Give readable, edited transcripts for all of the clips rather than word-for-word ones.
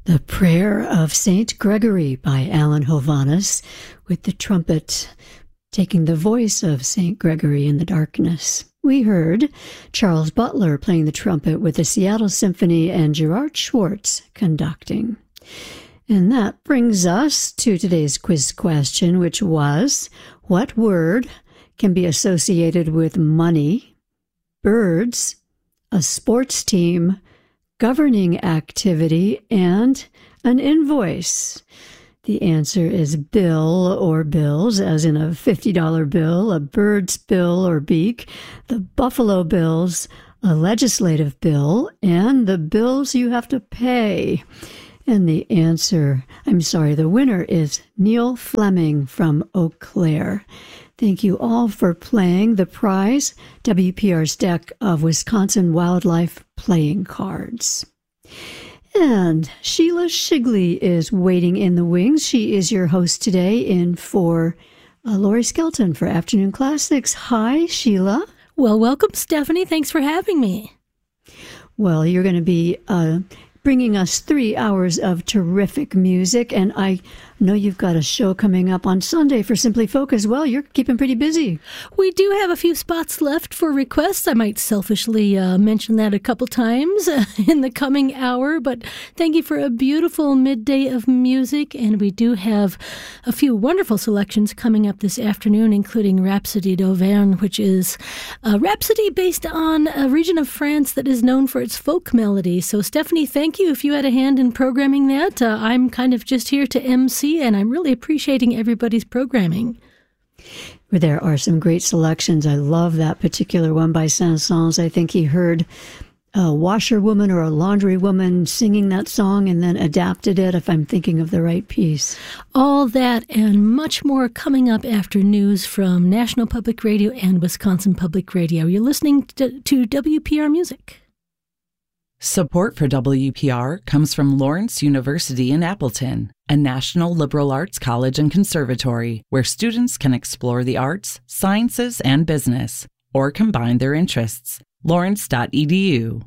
The Prayer of St. Gregory by Alan Hovhaness, with the trumpet taking the voice of St. Gregory in the darkness. We heard Charles Butler playing the trumpet with the Seattle Symphony and Gerard Schwartz conducting. And that brings us to today's quiz question, which was, what word can be associated with money, birds, a sports team, governing activity, and an invoice? The answer is bill or bills, as in a $50 bill, a bird's bill or beak, the Buffalo Bills, a legislative bill, and the bills you have to pay. And the winner is Neil Fleming from Eau Claire. Thank you all for playing. The prize, WPR's deck of Wisconsin wildlife playing cards. And Sheila Shigley is waiting in the wings. She is your host today in for Lori Skelton for Afternoon Classics. Hi, Sheila. Well, welcome, Stephanie. Thanks for having me. Well, you're going to be bringing us 3 hours of terrific music, and I know you've got a show coming up on Sunday for Simply Folk as well. You're keeping pretty busy. We do have a few spots left for requests. I might selfishly mention that a couple times in the coming hour, but thank you for a beautiful midday of music, and we do have a few wonderful selections coming up this afternoon, including Rhapsody d'Auvergne, which is a rhapsody based on a region of France that is known for its folk melody. So, Stephanie, thank you if you had a hand in programming that. I'm kind of just here to MC, and I'm really appreciating everybody's programming. There are some great selections. I love that particular one by Saint-Saëns. I think he heard a washerwoman or a laundrywoman singing that song and then adapted it, if I'm thinking of the right piece. All that and much more coming up after news from National Public Radio and Wisconsin Public Radio. You're listening to WPR Music. Support for WPR comes from Lawrence University in Appleton, a national liberal arts college and conservatory where students can explore the arts, sciences, and business, or combine their interests. Lawrence.edu.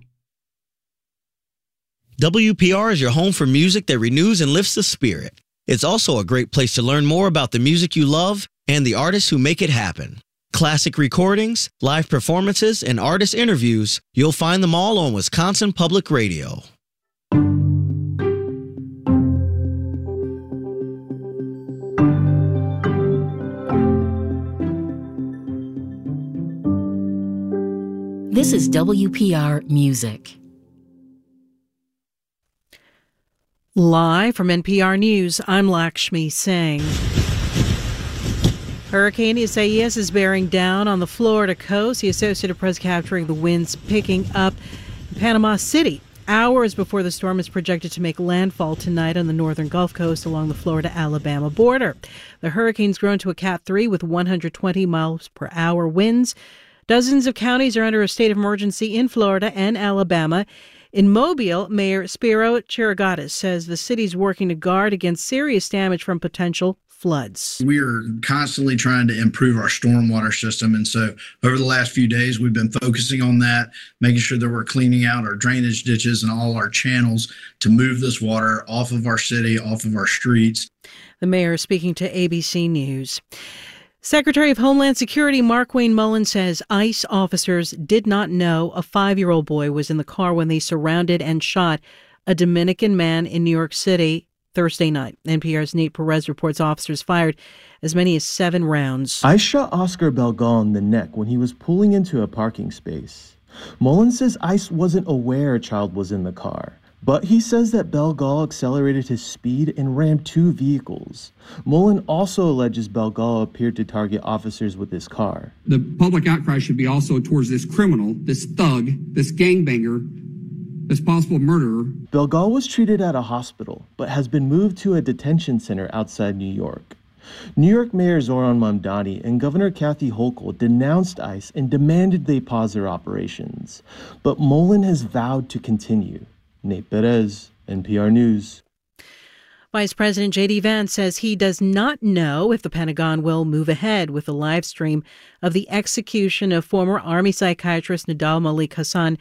WPR is your home for music that renews and lifts the spirit. It's also a great place to learn more about the music you love and the artists who make it happen. Classic recordings, live performances, and artist interviews, you'll find them all on Wisconsin Public Radio. This is WPR Music. Live from NPR News, I'm Lakshmi Singh. Hurricane Isaias is bearing down on the Florida coast. The Associated Press capturing the winds picking up in Panama City hours before the storm is projected to make landfall tonight on the northern Gulf Coast along the Florida-Alabama border. The hurricane's grown to a Cat 3 with 120 miles per hour winds. Dozens of counties are under a state of emergency in Florida and Alabama. In Mobile, Mayor Spiro Chirigatis says the city's working to guard against serious damage from potential floods. We are constantly trying to improve our stormwater system. And so over the last few days, we've been focusing on that, making sure that we're cleaning out our drainage ditches and all our channels to move this water off of our city, off of our streets. The mayor is speaking to ABC News. Secretary of Homeland Security Markwayne Mullin says ICE officers did not know a 5-year-old boy was in the car when they surrounded and shot a Dominican man in New York City Thursday night. NPR's Nate Perez reports officers fired as many as 7 rounds. ICE shot Oscar Belgal in the neck when he was pulling into a parking space. Mullin says ICE wasn't aware a child was in the car, but he says that Belgal accelerated his speed and rammed 2 vehicles. Mullin also alleges Belgal appeared to target officers with his car. The public outcry should be also towards this criminal, this thug, this gangbanger, this possible murderer. Belgal was treated at a hospital, but has been moved to a detention center outside New York. New York Mayor Zoran Mamdani and Governor Kathy Hochul denounced ICE and demanded they pause their operations. But Mullin has vowed to continue. Nate Perez, NPR News. Vice President J.D. Vance says he does not know if the Pentagon will move ahead with the live stream of the execution of former Army psychiatrist Nadal Malik Hassan,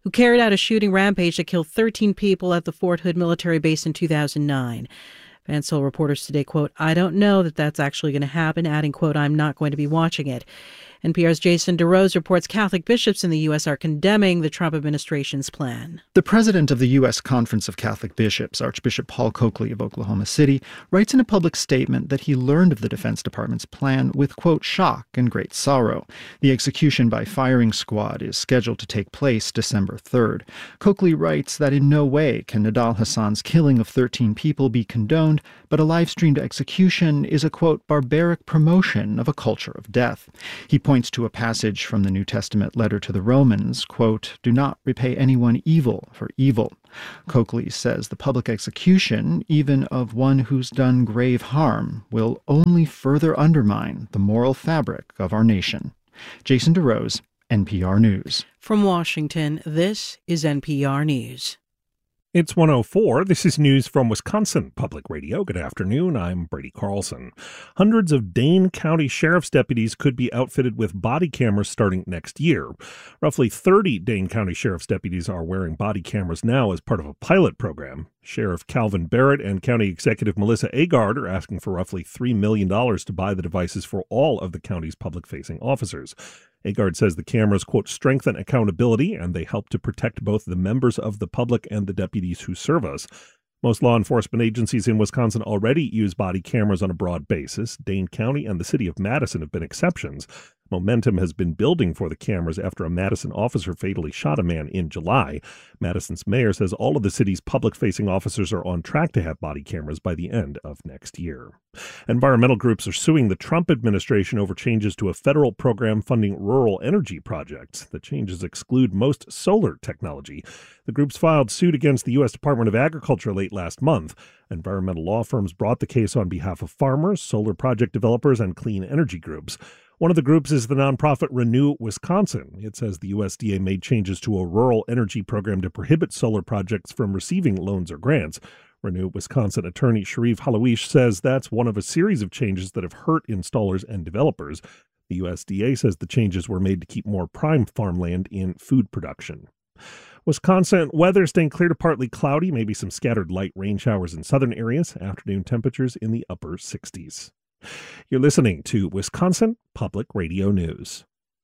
who carried out a shooting rampage that killed 13 people at the Fort Hood military base in 2009. Vance told reporters today, quote, "I don't know that that's actually going to happen," adding, quote, "I'm not going to be watching it." NPR's Jason DeRose reports Catholic bishops in the U.S. are condemning the Trump administration's plan. The president of the U.S. Conference of Catholic Bishops, Archbishop Paul Coakley of Oklahoma City, writes in a public statement that he learned of the Defense Department's plan with, quote, "shock and great sorrow." The execution by firing squad is scheduled to take place December 3rd. Coakley writes that in no way can Nidal Hassan's killing of 13 people be condoned, but a live-streamed execution is a, quote, "barbaric promotion of a culture of death." He points to a passage from the New Testament letter to the Romans, quote, "do not repay anyone evil for evil." Coakley says the public execution, even of one who's done grave harm, will only further undermine the moral fabric of our nation. Jason DeRose, NPR News. From Washington, this is NPR News. It's 1:04. This is news from Wisconsin Public Radio. Good afternoon. I'm Brady Carlson. Hundreds of Dane County Sheriff's deputies could be outfitted with body cameras starting next year. Roughly 30 Dane County Sheriff's deputies are wearing body cameras now as part of a pilot program. Sheriff Calvin Barrett and County Executive Melissa Agard are asking for roughly $3 million to buy the devices for all of the county's public-facing officers. Agard says the cameras, quote, "strengthen accountability, and they help to protect both the members of the public and the deputies who serve us." Most law enforcement agencies in Wisconsin already use body cameras on a broad basis. Dane County and the city of Madison have been exceptions. Momentum has been building for the cameras after a Madison officer fatally shot a man in July. Madison's mayor says all of the city's public-facing officers are on track to have body cameras by the end of next year. Environmental groups are suing the Trump administration over changes to a federal program funding rural energy projects. The changes exclude most solar technology. The groups filed suit against the U.S. Department of Agriculture late last month. Environmental law firms brought the case on behalf of farmers, solar project developers, and clean energy groups. One of the groups is the nonprofit Renew Wisconsin. It says the USDA made changes to a rural energy program to prohibit solar projects from receiving loans or grants. Renew Wisconsin attorney Sharif Halawish says that's one of a series of changes that have hurt installers and developers. The USDA says the changes were made to keep more prime farmland in food production. Wisconsin weather staying clear to partly cloudy, maybe some scattered light rain showers in southern areas. Afternoon temperatures in the upper 60s. You're listening to Wisconsin Public Radio News.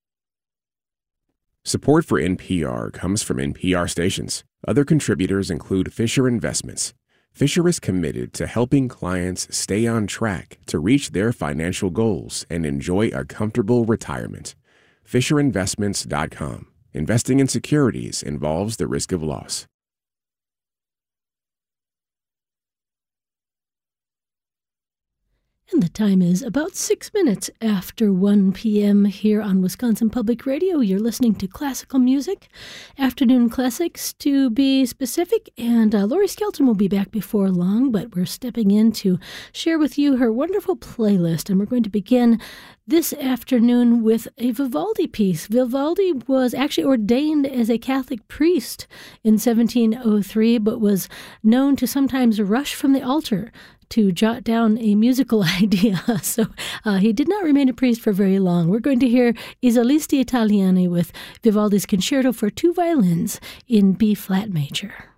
Support for NPR comes from NPR stations. Other contributors include Fisher Investments. Fisher is committed to helping clients stay on track to reach their financial goals and enjoy a comfortable retirement. FisherInvestments.com. Investing in securities involves the risk of loss. And the time is about 6 minutes after 1 p.m. here on Wisconsin Public Radio. You're listening to classical music, afternoon classics to be specific. And Lori Skelton will be back before long, but we're stepping in to share with you her wonderful playlist. And we're going to begin this afternoon with a Vivaldi piece. Vivaldi was actually ordained as a Catholic priest in 1703, but was known to sometimes rush from the altar to jot down a musical idea. So he did not remain a priest for very long. We're going to hear I Solisti Italiani with Vivaldi's Concerto for 2 violins in B-flat major.